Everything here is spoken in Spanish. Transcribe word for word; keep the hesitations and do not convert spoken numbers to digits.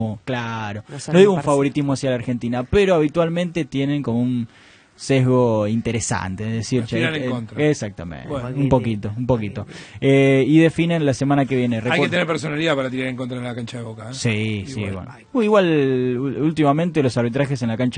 Claro, No son no digo un imparciales. favoritismo hacia la Argentina, pero habitualmente tienen como un sesgo interesante, es decir, che, Tiran en eh, contra. exactamente, Bueno. un poquito, un poquito. Eh, y definen la semana que viene. Hay que Recuerda- tener personalidad para tirar en contra en la cancha de Boca. ¿eh? Sí, sí, Igual. bueno. Uy, igual últimamente los arbitrajes en la cancha